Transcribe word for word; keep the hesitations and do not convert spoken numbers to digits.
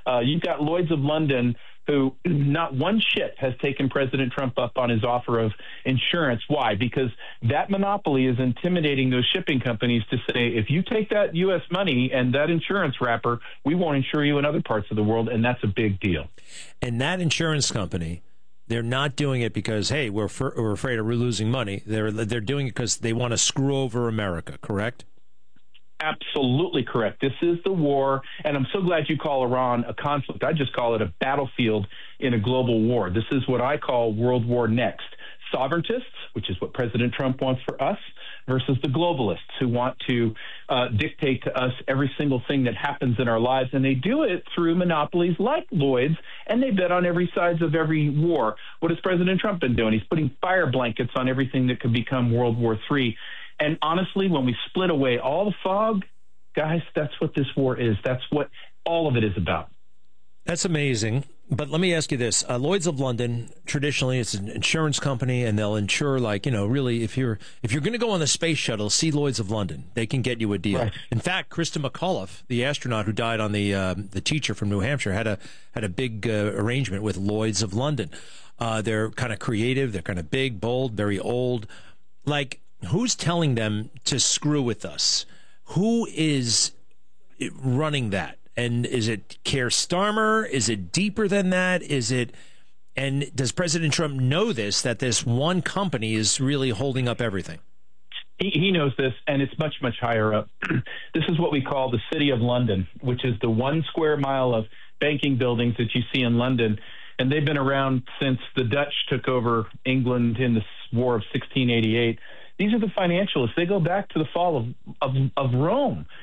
Uh, you've got Lloyd's of London, who not one ship has taken President Trump up on his offer of insurance. Why? Because that monopoly is intimidating those shipping companies to say, if you take that U S money and that insurance wrapper, we won't insure you in other parts of the world, and that's a big deal. And that insurance company, they're not doing it because, hey, we're, f- we're afraid of losing money. They're, they're doing it because they want to screw over America, correct? Absolutely correct. This is the war, and I'm so glad you call Iran a conflict. I just call it a battlefield in a global war. This is what I call World War Next. Sovereigntists, which is what President Trump wants for us, versus the globalists who want to uh, dictate to us every single thing that happens in our lives. And they do it through monopolies like Lloyd's, and they bet on every sides of every war. What has President Trump been doing? He's putting fire blankets on everything that could become World War Three. And honestly, when we split away all the fog, guys, that's what this war is. That's what all of it is about. That's amazing. But let me ask you this. Uh, Lloyd's of London, traditionally, it's an insurance company, and they'll insure, like, you know, really, if you're if you're going to go on the space shuttle, see Lloyd's of London. They can get you a deal. Right. In fact, Krista McAuliffe, the astronaut who died on the uh, the teacher from New Hampshire, had a had a big uh, arrangement with Lloyd's of London. Uh, they're kind of creative. They're kind of big, bold, very old. Like, who's telling them to screw with us? Who is running that? And is it Keir Starmer? Is it deeper than that? Is it, and does President Trump know this, that this one company is really holding up everything? He, he knows this, and it's much, much higher up. This is what we call the City of London, which is the one square mile of banking buildings that you see in London. And they've been around since the Dutch took over England in the War of sixteen eighty-eight. These are the financialists. They go back to the fall of, of, of Rome.